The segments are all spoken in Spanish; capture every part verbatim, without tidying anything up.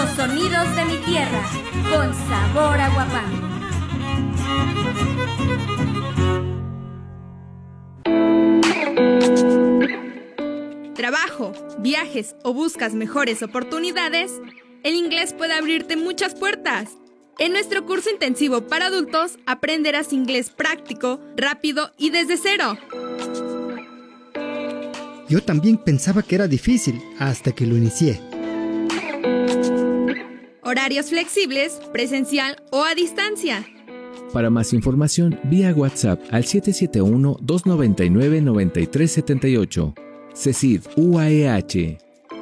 Los sonidos de mi tierra, con sabor a Huapango. Trabajo, viajes o buscas mejores oportunidades, el inglés puede abrirte muchas puertas. En nuestro curso intensivo para adultos aprenderás inglés práctico, rápido y desde cero. Yo también pensaba que era difícil hasta que lo inicié. Horarios flexibles, presencial o a distancia. Para más información, vía WhatsApp al siete siete uno, dos nueve nueve, nueve tres siete ocho. CECID U A E H.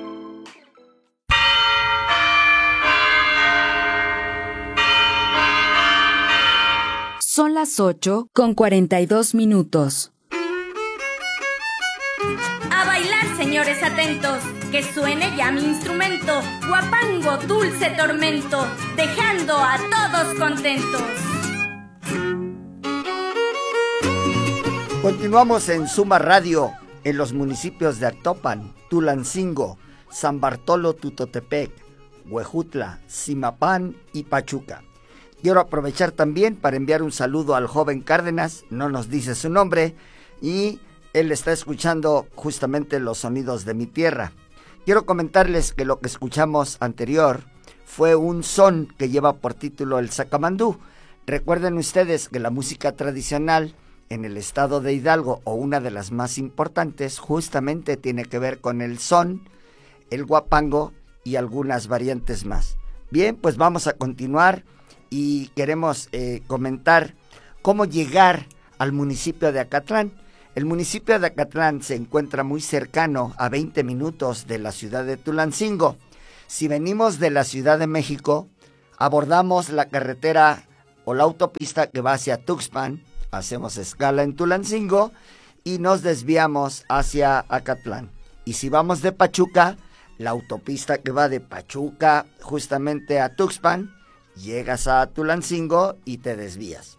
Son las ocho con cuarenta y dos minutos. A bailar, señores atentos, que suene ya mi instrumento, Huapango, dulce tormento, dejando a todos contentos. Continuamos en Suma Radio, en los municipios de Actopan, Tulancingo, San Bartolo Tutotepec, Huejutla, Zimapán y Pachuca. Quiero aprovechar también para enviar un saludo al joven Cárdenas, no nos dice su nombre, y él está escuchando justamente los sonidos de mi tierra. Quiero comentarles que lo que escuchamos anterior fue un son que lleva por título el Sacamandú. Recuerden ustedes que la música tradicional en el estado de Hidalgo, o una de las más importantes, justamente tiene que ver con el son, el huapango y algunas variantes más. Bien, pues vamos a continuar y queremos eh, comentar cómo llegar al municipio de Acatlán. El municipio de Acatlán se encuentra muy cercano, a veinte minutos de la ciudad de Tulancingo. Si venimos de la Ciudad de México, abordamos la carretera o la autopista que va hacia Tuxpan, hacemos escala en Tulancingo y nos desviamos hacia Acatlán. Y si vamos de Pachuca, la autopista que va de Pachuca justamente a Tuxpan, llegas a Tulancingo y te desvías.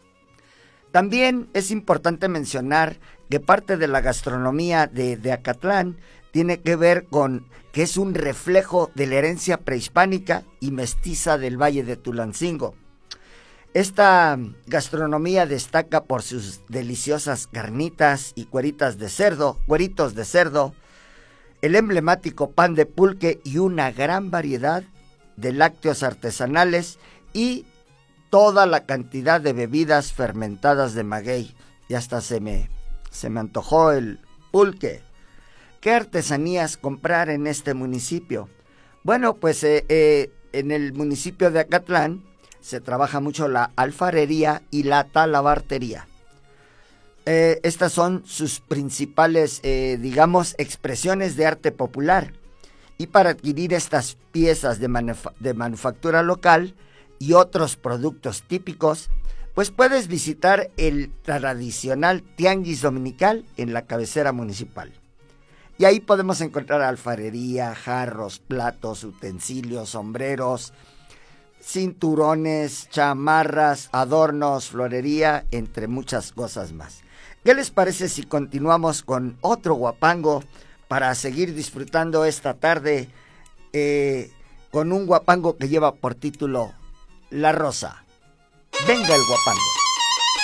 También es importante mencionar que parte de la gastronomía de, de Acatlán tiene que ver con que es un reflejo de la herencia prehispánica y mestiza del Valle de Tulancingo. Esta gastronomía destaca por sus deliciosas carnitas y cueritas de cerdo, cueritos de cerdo, el emblemático pan de pulque y una gran variedad de lácteos artesanales y toda la cantidad de bebidas fermentadas de maguey. Y hasta se me, se me antojó el pulque. ¿Qué artesanías comprar en este municipio? Bueno, pues eh, eh, en el municipio de Acatlán se trabaja mucho la alfarería y la talabartería. Eh, estas son sus principales, eh, digamos, expresiones de arte popular. Y para adquirir estas piezas de, manuf- de manufactura local y otros productos típicos, pues puedes visitar el tradicional Tianguis Dominical en la cabecera municipal. Y ahí podemos encontrar alfarería, jarros, platos, utensilios, sombreros, cinturones, chamarras, adornos, florería, entre muchas cosas más. ¿Qué les parece si continuamos con otro huapango para seguir disfrutando esta tarde eh, con un huapango que lleva por título La Rosa? Venga el huapango.